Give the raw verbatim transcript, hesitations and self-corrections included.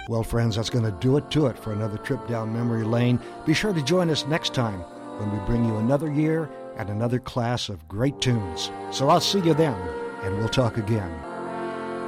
Well, friends, that's going to do it to it for another trip down memory lane. Be sure to join us next time when we bring you another year and another class of great tunes. So I'll see you then, and we'll talk again.